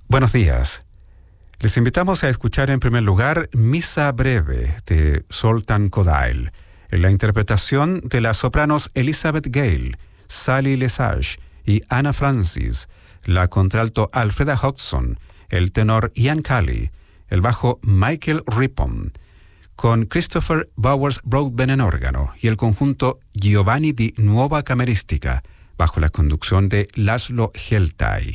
Buenos días. Les invitamos a escuchar en primer lugar Misa Breve de Zoltán Kodály, en la interpretación de las sopranos Elizabeth Gale, Sally Lesage y Anna Francis, la contralto Alfreda Hodgson, el tenor Ian Calley, el bajo Michael Rippon, con Christopher Bowers Broadbent en órgano y el conjunto Giovanni di Nuova Cameristica, bajo la conducción de Laszlo Heltai.